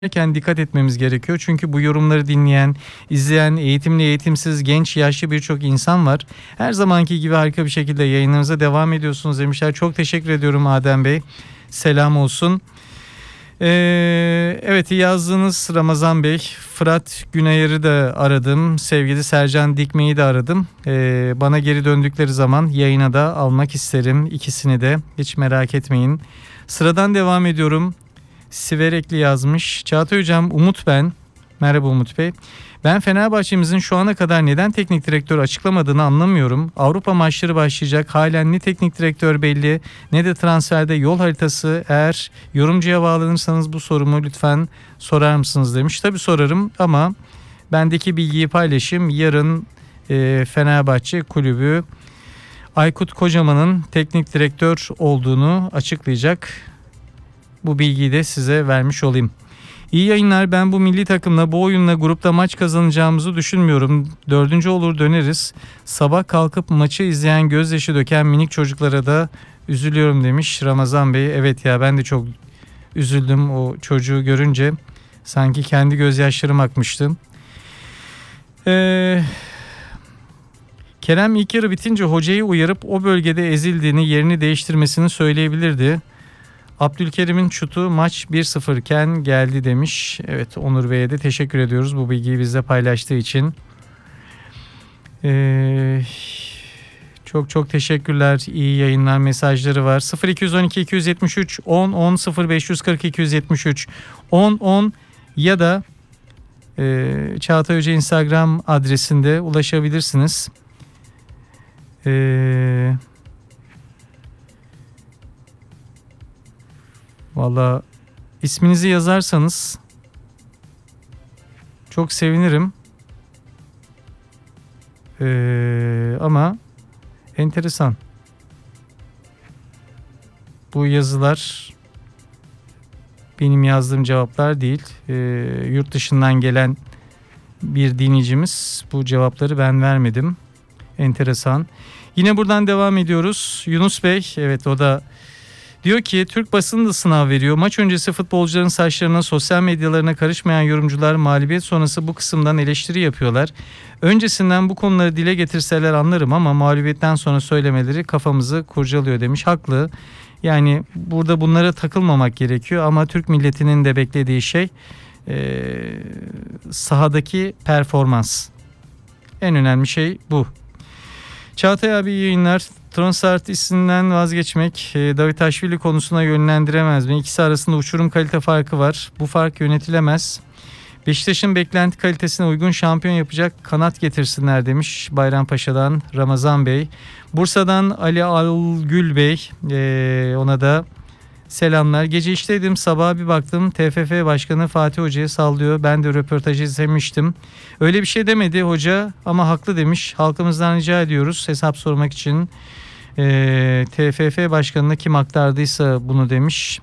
dikkat etmemiz gerekiyor. Çünkü bu yorumları dinleyen, izleyen, eğitimli, eğitimsiz, genç, yaşlı birçok insan var. Her zamanki gibi harika bir şekilde yayınlarınıza devam ediyorsunuz demişler. Çok teşekkür ediyorum Adem Bey. Selam olsun. Evet, yazdığınız Ramazan Bey, Fırat Günayır'ı da aradım. Sevgili Sercan Dikme'yi de aradım. Bana geri döndükleri zaman yayına da almak isterim. İkisini de hiç merak etmeyin. Sıradan devam ediyorum. Siverekli yazmış. Çağatay Hocam, Umut ben. Merhaba Umut Bey. Ben Fenerbahçe'mizin şu ana kadar neden teknik direktör açıklamadığını anlamıyorum. Avrupa maçları başlayacak. Halen ne teknik direktör belli ne de transferde yol haritası. Eğer yorumcuya bağlanırsanız bu sorumu lütfen sorar mısınız demiş. Tabii sorarım ama bendeki bilgiyi paylaşayım. Yarın Fenerbahçe kulübü Aykut Kocaman'ın teknik direktör olduğunu açıklayacak. Bu bilgiyi de size vermiş olayım. İyi yayınlar. Ben bu milli takımla, bu oyunla grupta maç kazanacağımızı düşünmüyorum. 4. olur döneriz. Sabah kalkıp maçı izleyen, gözyaşı döken minik çocuklara da üzülüyorum demiş Ramazan Bey. Evet ya, ben de çok üzüldüm o çocuğu görünce. Sanki kendi gözyaşlarım akmıştı. Kerem ilk yarı bitince hocayı uyarıp o bölgede ezildiğini, yerini değiştirmesini söyleyebilirdi. Abdülkerim'in şutu maç 1-0 iken geldi demiş. Evet, Onur Bey'e de teşekkür ediyoruz bu bilgiyi bizle paylaştığı için. Çok teşekkürler. İyi yayınlar mesajları var. 0212 273 10 10 0540 273 10 10 ya da Çağatay Hoca Instagram adresinde ulaşabilirsiniz. Valla isminizi yazarsanız çok sevinirim. Ama enteresan. Bu yazılar benim yazdığım cevaplar değil. Yurt dışından gelen bir dinleyicimiz, bu cevapları ben vermedim. Enteresan. Yine buradan devam ediyoruz. Yunus Bey, evet, o da diyor ki Türk basını da sınav veriyor. Maç öncesi futbolcuların saçlarına, sosyal medyalarına karışmayan yorumcular mağlubiyet sonrası bu kısımdan eleştiri yapıyorlar. Öncesinden bu konuları dile getirseler anlarım ama mağlubiyetten sonra söylemeleri kafamızı kurcalıyor demiş. Haklı. Yani burada bunlara takılmamak gerekiyor ama Türk milletinin de beklediği şey sahadaki performans. En önemli şey bu. Çağatay abi, iyi yayınlar. Trossard isimden vazgeçmek Davutashvili konusuna yönlendiremez mi? İkisi arasında uçurum kalite farkı var. Bu fark yönetilemez. Beşiktaş'ın beklenti kalitesine uygun şampiyon yapacak kanat getirsinler demiş Bayrampaşa'dan Ramazan Bey. Bursa'dan Ali Algül Bey, ona da selamlar. Gece işteydim, sabaha bir baktım TFF Başkanı Fatih Hoca'ya sallıyor. Ben de röportajı izlemiştim. Öyle bir şey demedi hoca ama haklı demiş. Halkımızdan rica ediyoruz hesap sormak için. TFF Başkanı'na kim aktardıysa bunu demiş.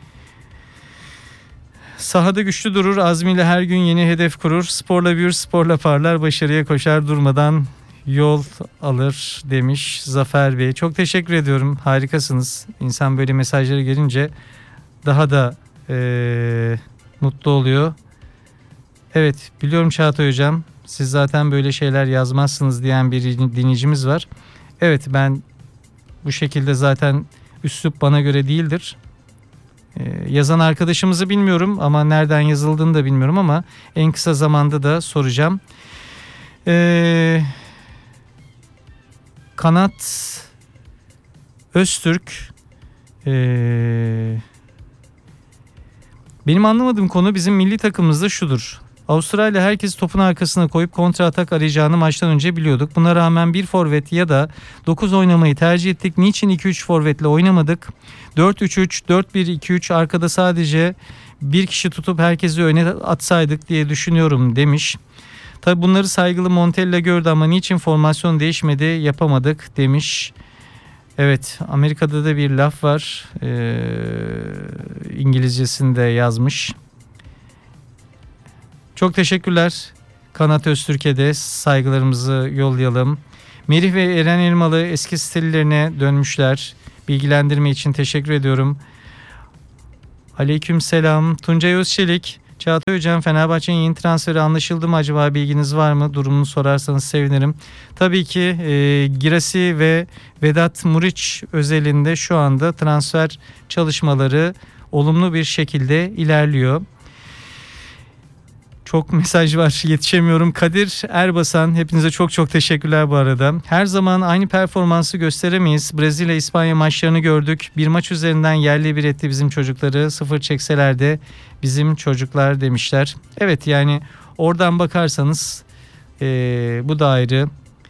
Sahada güçlü durur, azmiyle her gün yeni hedef kurur. Sporla büyür, sporla parlar, başarıya koşar, durmadan yol alır demiş Zafer Bey. Çok teşekkür ediyorum. Harikasınız. İnsan böyle mesajları gelince daha da mutlu oluyor. Evet, biliyorum Çağatay Hocam. Siz zaten böyle şeyler yazmazsınız diyen bir dinleyicimiz var. Evet, ben bu şekilde zaten üslup bana göre değildir. Yazan arkadaşımızı bilmiyorum ama nereden yazıldığını da bilmiyorum ama en kısa zamanda da soracağım. Kanat Öztürk, benim anlamadığım konu bizim milli takımımızda şudur. Avustralya herkes topun arkasına koyup kontra atak arayacağını maçtan önce biliyorduk. Buna rağmen bir forvet ya da 9 oynamayı tercih ettik. Niçin 2-3 forvetle oynamadık? 4-3-3, 4-1-2-3 arkada sadece bir kişi tutup herkesi öne atsaydık diye düşünüyorum demiş. Tabi bunları saygılı Montella gördü ama niçin formasyon değişmedi, yapamadık demiş. Evet, Amerika'da da bir laf var. İngilizcesinde yazmış. Çok teşekkürler. Kanat Öztürk'e de saygılarımızı yollayalım. Merih ve Eren Elmalı eski stillerine dönmüşler. Bilgilendirme için teşekkür ediyorum. Aleyküm selam. Tuncay Özçelik. Çağatay Hocam, Fenerbahçe'nin yeni transferi anlaşıldı mı acaba, bilginiz var mı? Durumunu sorarsanız sevinirim. Tabii ki Girassi ve Vedat Muriç özelinde şu anda transfer çalışmaları olumlu bir şekilde ilerliyor. Çok mesaj var, yetişemiyorum. Kadir Erbasan, hepinize çok çok teşekkürler bu arada. Her zaman aynı performansı gösteremeyiz. Brezilya İspanya maçlarını gördük. Bir maç üzerinden yerli bir etti bizim çocukları. 0 çekseler de bizim çocuklar demişler. Evet, yani oradan bakarsanız bu da ayrı.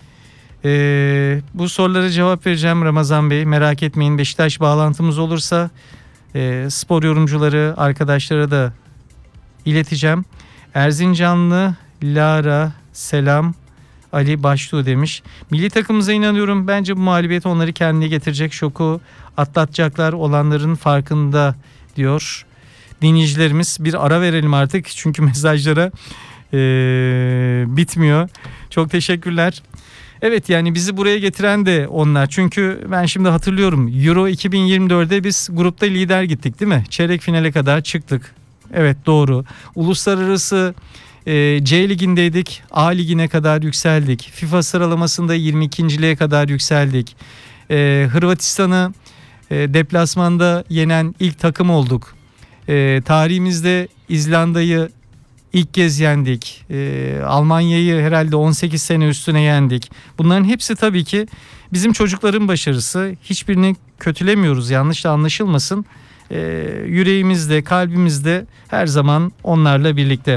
Bu sorulara cevap vereceğim Ramazan Bey. Merak etmeyin, Beşiktaş bağlantımız olursa spor yorumcuları arkadaşlara da ileteceğim. Erzincanlı Lara selam Ali Baştuğ demiş. Milli takımımıza inanıyorum. Bence bu mağlubiyet onları kendine getirecek. Şoku atlatacaklar, olanların farkında diyor dinleyicilerimiz. Bir ara verelim artık çünkü mesajlara bitmiyor. Çok teşekkürler. Evet, yani bizi buraya getiren de onlar. Çünkü ben şimdi hatırlıyorum, Euro 2024'de biz grupta lider gittik değil mi? Çeyrek finale kadar çıktık. Evet, doğru. Uluslararası C ligindeydik. A ligine kadar yükseldik. FIFA sıralamasında 22.liğe kadar yükseldik. Hırvatistan'ı deplasmanda yenen ilk takım olduk. Tarihimizde İzlanda'yı ilk kez yendik. Almanya'yı herhalde 18 sene üstüne yendik. Bunların hepsi tabii ki bizim çocukların başarısı. Hiçbirini kötülemiyoruz, yanlış da anlaşılmasın. Yüreğimizde, kalbimizde her zaman onlarla birlikte.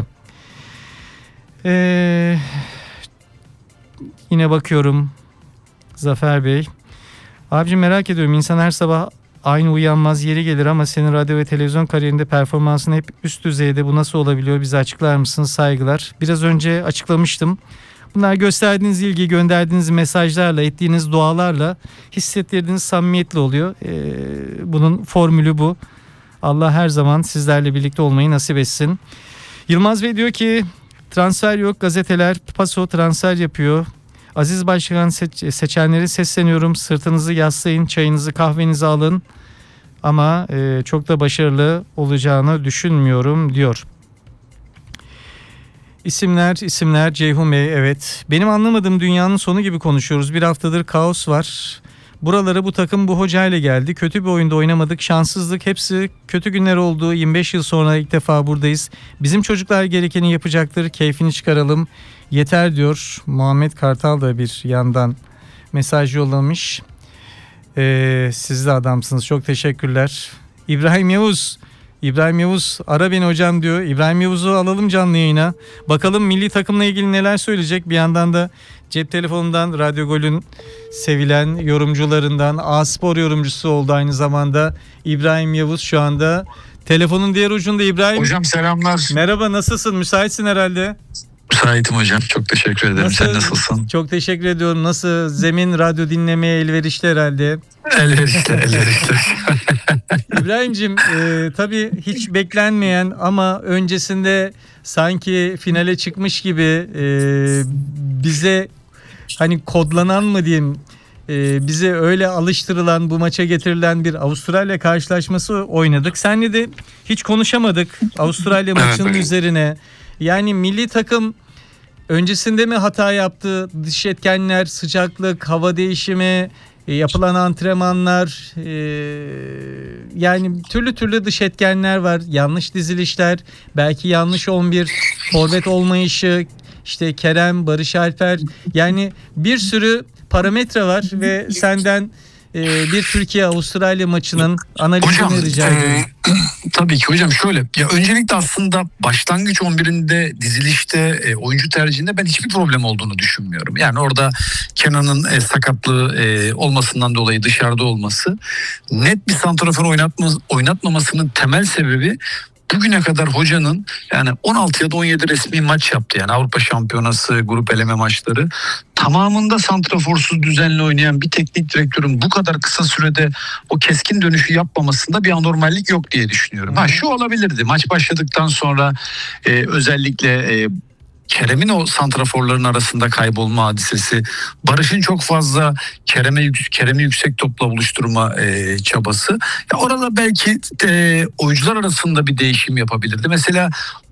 Yine bakıyorum Zafer Bey. Abicim, merak ediyorum, insan her sabah aynı uyanmaz, yeri gelir ama senin radyo ve televizyon kariyerinde performansın hep üst düzeyde. Bu nasıl olabiliyor? Bize açıklar mısınız? Saygılar. Biraz önce açıklamıştım. Bunlar gösterdiğiniz ilgi, gönderdiğiniz mesajlarla, ettiğiniz dualarla, hissettirdiğiniz samimiyetle oluyor. Bunun formülü bu. Allah her zaman sizlerle birlikte olmayı nasip etsin. Yılmaz Bey diyor ki transfer yok, gazeteler paso transfer yapıyor. Aziz Başkan seçenleri sesleniyorum, sırtınızı yaslayın, çayınızı kahvenizi alın ama çok da başarılı olacağını düşünmüyorum diyor. İsimler Ceyhun Bey, evet. Benim anlamadığım, dünyanın sonu gibi konuşuyoruz. Bir haftadır kaos var. Buralara bu takım bu hocayla geldi. Kötü bir oyunda oynamadık. Şanssızlık, hepsi kötü günler oldu. 25 yıl sonra ilk defa buradayız. Bizim çocuklar gerekeni yapacaktır. Keyfini çıkaralım. Yeter diyor. Muhammed Kartal da bir yandan mesaj yollamış. Siz de adamsınız. Çok teşekkürler. İbrahim Yavuz ara beni hocam diyor. İbrahim Yavuz'u alalım canlı yayına. Bakalım milli takımla ilgili neler söyleyecek. Bir yandan da cep telefonundan Radyo Gol'ün sevilen yorumcularından, A-Spor yorumcusu oldu aynı zamanda İbrahim Yavuz şu anda telefonun diğer ucunda. İbrahim hocam selamlar. Merhaba, nasılsın? Müsaitsin herhalde. Müsaitim hocam, çok teşekkür ederim. Sen nasılsın? Çok teşekkür ediyorum. Nasıl? Zemin radyo dinlemeye elverişli herhalde. Elverişli. İbrahim'cim tabii hiç beklenmeyen ama öncesinde sanki finale çıkmış gibi bize hani kodlanan mı diyeyim, bize öyle alıştırılan, bu maça getirilen bir Avustralya karşılaşması oynadık. Seninle de hiç konuşamadık Avustralya maçının üzerine. Yani milli takım öncesinde mi hata yaptı? Dış etkenler, sıcaklık, hava değişimi, yapılan antrenmanlar, yani türlü dış etkenler var. Yanlış dizilişler, belki yanlış 11, forvet olmayışı, işte Kerem, Barış Alper, yani bir sürü parametre var ve senden bir Türkiye-Avustralya maçının analizini rica ediyorum. Tabii ki hocam, şöyle. Ya öncelikle aslında başlangıç 11'inde, dizilişte, oyuncu tercihinde ben hiçbir problem olduğunu düşünmüyorum. Yani orada Kenan'ın sakatlığı olmasından dolayı dışarıda olması, net bir santrafor oynatmamasının temel sebebi bugüne kadar hocanın yani 16 ya da 17 resmi maç yaptı. Yani Avrupa Şampiyonası, grup eleme maçları. Tamamında santraforsuz düzenli oynayan bir teknik direktörün bu kadar kısa sürede o keskin dönüşü yapmamasında bir anormallik yok diye düşünüyorum. Şu olabilirdi. Maç başladıktan sonra özellikle Kerem'in o santraforların arasında kaybolma hadisesi, Barış'ın çok fazla Kerem'i yüksek topla buluşturma çabası. Ya orada belki oyuncular arasında bir değişim yapabilirdi. Mesela